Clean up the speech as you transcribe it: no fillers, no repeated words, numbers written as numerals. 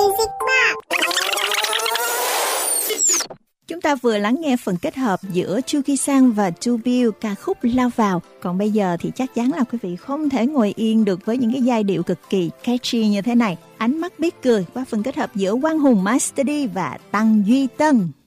Music Box. Chúng ta vừa lắng nghe phần kết hợp giữa Chu Ki-sang và Tu Bill ca khúc Lao Vào. Còn bây giờ thì chắc chắn là quý vị không thể ngồi yên được với những cái giai điệu cực kỳ catchy như thế này. Ánh mắt biết cười qua phần kết hợp giữa Quang Hùng Master D và Tăng Duy Tân.